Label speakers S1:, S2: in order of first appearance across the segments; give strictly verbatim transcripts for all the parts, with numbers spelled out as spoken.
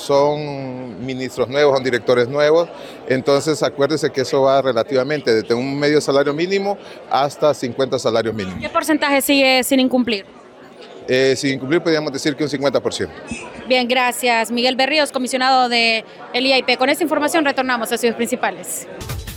S1: son ministros nuevos, son directores nuevos, entonces acuérdese que eso va relativamente desde un medio salario mínimo hasta cincuenta salarios mínimos.
S2: ¿Qué porcentaje sigue sin incumplir?
S1: Eh, sin incumplir podríamos decir que un cincuenta por ciento.
S2: Bien, gracias. Miguel Berríos, comisionado del I A I P. Con esta información retornamos a Estudios Principales.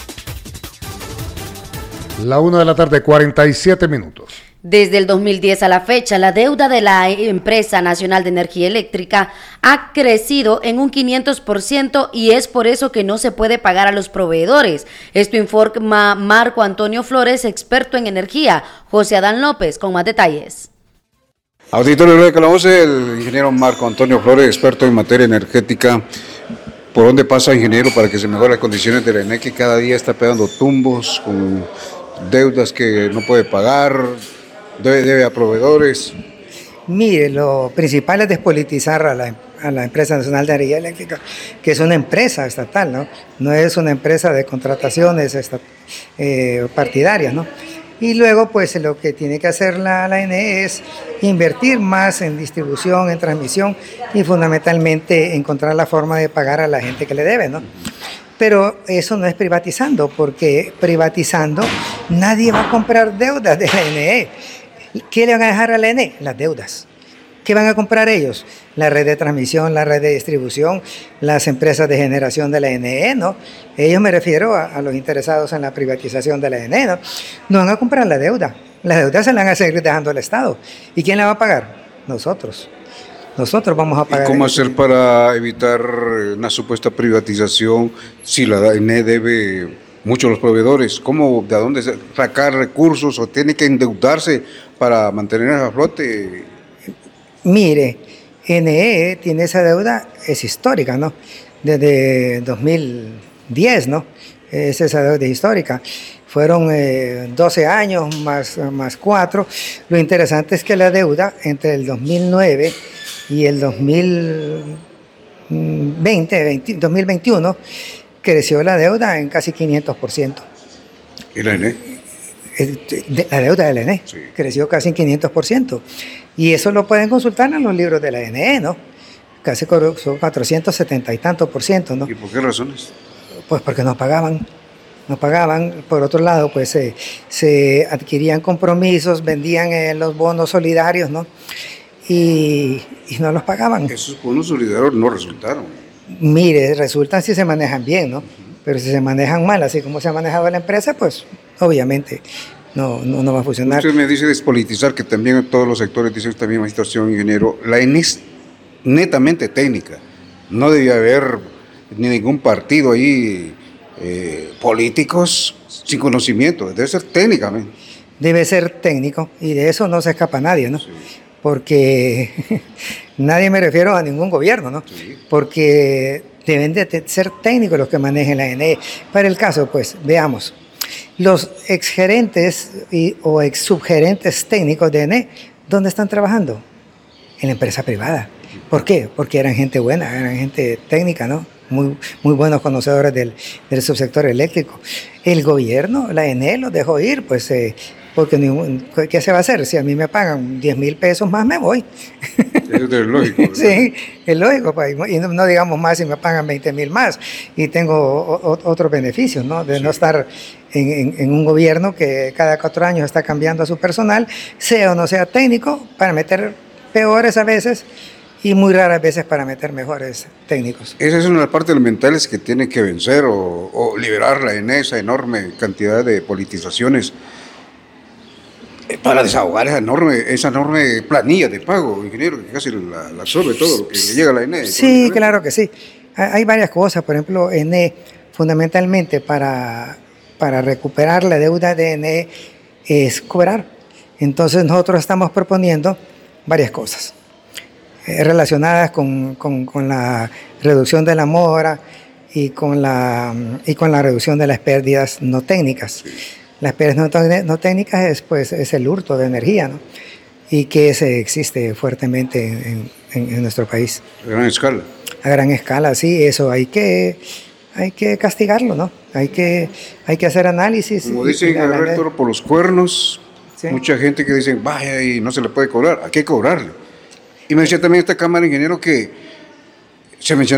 S3: La una de la tarde, cuarenta y siete minutos.
S4: Desde el dos mil diez a la fecha, la deuda de la Empresa Nacional de Energía Eléctrica ha crecido en un quinientos por ciento y es por eso que no se puede pagar a los proveedores. Esto informa Marco Antonio Flores, experto en energía. José Adán López, con más detalles.
S5: Auditorio de Calabozos, el ingeniero Marco Antonio Flores, experto en materia energética. ¿Por dónde pasa, ingeniero, para que se mejoren las condiciones de la E N E, que cada día está pegando tumbos con deudas que no puede pagar, debe, debe a proveedores?
S6: Mire, lo principal es despolitizar a la, a la Empresa Nacional de Energía Eléctrica, que es una empresa estatal, ¿no? No es una empresa de contrataciones esta, eh, partidarias, ¿no? Y luego, pues, lo que tiene que hacer la, la E N E es invertir más en distribución, en transmisión y fundamentalmente encontrar la forma de pagar a la gente que le debe, ¿no? Pero eso no es privatizando, porque privatizando nadie va a comprar deudas de la E N E. ¿Qué le van a dejar a la E N E? Las deudas. ¿Qué van a comprar ellos? La red de transmisión, la red de distribución, las empresas de generación de la E N E, ¿no? Ellos me refiero a, a los interesados en la privatización de la E N E, ¿no? No van a comprar la deuda. La deuda se la van a seguir dejando al Estado. ¿Y quién la va a pagar? Nosotros. Nosotros vamos a pagar.
S5: ¿Y cómo hacer para evitar una supuesta privatización si la E N E debe mucho a los proveedores? ¿Cómo, de dónde sacar recursos o tiene que endeudarse para mantener a flote?
S6: Mire, E N E tiene esa deuda, es histórica, ¿no? Desde dos mil diez, ¿no? Es esa deuda histórica. Fueron eh, doce años más, más cuatro. Lo interesante es que la deuda entre el dos mil nueve y el dos mil veinte, veinte, dos mil veintiuno creció la deuda en casi quinientos por ciento.
S5: ¿Y la E N E?
S6: La deuda de la E N E sí. Creció casi en quinientos por ciento. Y eso lo pueden consultar en los libros de la E N E, ¿no? Casi son cuatrocientos setenta y tantos por ciento, ¿no?
S5: ¿Y por qué razones?
S6: Pues porque no pagaban. No pagaban. Por otro lado, pues eh, se adquirían compromisos, vendían eh, los bonos solidarios, ¿no? Y, y no los pagaban.
S5: Esos bonos solidarios no resultaron.
S6: Mire, resultan si se manejan bien, ¿no? Uh-huh. Pero si se manejan mal, así como se ha manejado la empresa, pues obviamente no, no, no va a funcionar.
S5: Usted me dice despolitizar, que también todos los sectores dicen esta misma situación, ingeniero. La E N E es netamente técnica. No debía haber ni ningún partido ahí, eh, políticos sin conocimiento. Debe ser técnicamente.
S6: Debe ser técnico y de eso no se escapa nadie, ¿no? Sí. Porque nadie me refiero a ningún gobierno, ¿no? Sí. Porque deben de ser técnicos los que manejen la E N E. Para el caso, pues, veamos. Los exgerentes y, o ex subgerentes técnicos de E N E, ¿dónde están trabajando? En la empresa privada. ¿Por qué? Porque eran gente buena, eran gente técnica, ¿no? Muy, muy buenos conocedores del, del subsector eléctrico. El gobierno, la E N E, los dejó ir, pues, eh, porque ningún, ¿qué se va a hacer? Si a mí me pagan diez mil pesos más, me voy.
S5: Es lógico. ¿verdad?
S6: Sí, es lógico, pues, y no, no digamos más si me pagan veinte mil más y tengo o, o, otros beneficios, ¿no? De sí. no estar en, en, en un gobierno que cada cuatro años está cambiando a su personal, sea o no sea técnico, para meter peores a veces y muy raras veces para meter mejores técnicos.
S5: Esa es una de las partes elementales que tiene que vencer o, o liberar la E N E, esa enorme cantidad de politizaciones, para desahogar esa enorme, esa enorme planilla de pago, ingeniero, que casi la, la absorbe todo lo que le llega a la E N E.
S6: Sí, claro que sí. Hay varias cosas, por ejemplo, E N E, fundamentalmente para, para recuperar la deuda de E N E es cobrar. Entonces nosotros estamos proponiendo varias cosas eh, relacionadas con, con, con la reducción de la mora y con la, y con la reducción de las pérdidas no técnicas. Sí. Las pérdidas no, no técnicas es, pues, es el hurto de energía, ¿no? Y que ese existe fuertemente en, en, en nuestro país.
S5: A gran escala.
S6: A gran escala, sí, eso hay que, hay que castigarlo, ¿no? Hay que, hay que hacer análisis.
S5: Como dicen, agarrar el toro por los cuernos, sí. Mucha gente que dice, vaya, y no se le puede cobrar, hay que cobrarle. Y me decía también esta cámara, ingeniero, que se menciona